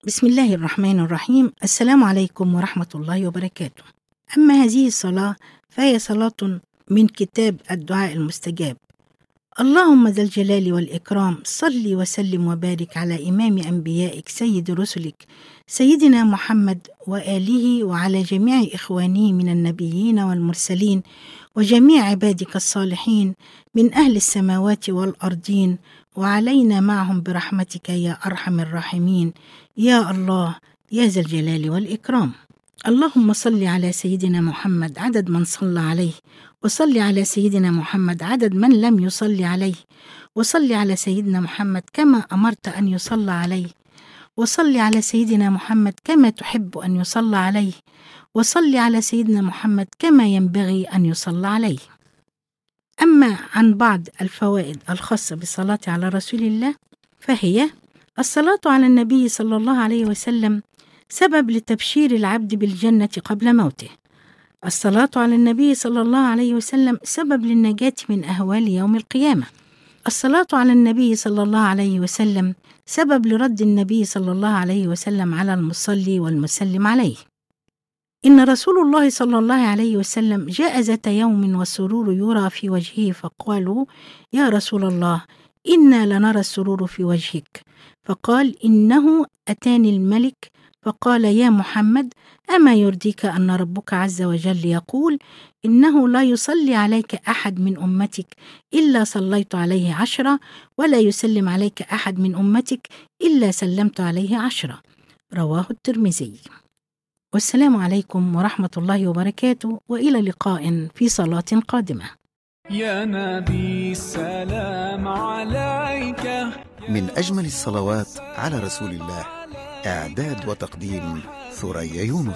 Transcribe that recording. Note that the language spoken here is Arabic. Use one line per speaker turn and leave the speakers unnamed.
بسم الله الرحمن الرحيم. السلام عليكم ورحمة الله وبركاته. أما هذه الصلاة فهي صلاة من كتاب الدعاء المستجاب. اللهم ذا الجلال والإكرام صل وسلم وبارك على إمام أنبيائك سيد رسلك سيدنا محمد وآله وعلى جميع إخوانه من النبيين والمرسلين وجميع عبادك الصالحين من أهل السماوات والأرضين وعلينا معهم برحمتك يا أرحم الراحمين يا الله يا ذا الجلال والإكرام. اللهم صل على سيدنا محمد عدد من صلى عليه، وصل على سيدنا محمد عدد من لم يصل عليه، وصل على سيدنا محمد كما أمرت أن يصلى عليه، وصل على سيدنا محمد كما تحب أن يصلى عليه، وصل على سيدنا محمد كما ينبغي أن يصلى عليه. أما عن بعض الفوائد الخاصة بالصلاة على رسول الله فهي: الصلاة على النبي صلى الله عليه وسلم سبب لتبشير العبد بالجنة قبل موته. الصلاة على النبي صلى الله عليه وسلم سبب للنجاة من أهوال يوم القيامة. الصلاة على النبي صلى الله عليه وسلم سبب لرد النبي صلى الله عليه وسلم على المصلي والمسلم عليه. إن رسول الله صلى الله عليه وسلم جاء ذات يوم والسرور يرى في وجهه، فقالوا: يا رسول الله، إنا لنرى السرور في وجهك. فقال: إنه أتاني الملك فقال: يا محمد، أما يرضيك أن ربك عز وجل يقول: إنه لا يصلي عليك أحد من أمتك إلا صليت عليه 10، ولا يسلم عليك أحد من أمتك إلا سلمت عليه 10. رواه الترمذي. والسلام عليكم ورحمة الله وبركاته، وإلى لقاء في صلاة قادمة.
يا نبي السلام عليك.
من أجمل الصلوات على رسول الله، إعداد وتقديم ثريا يونس.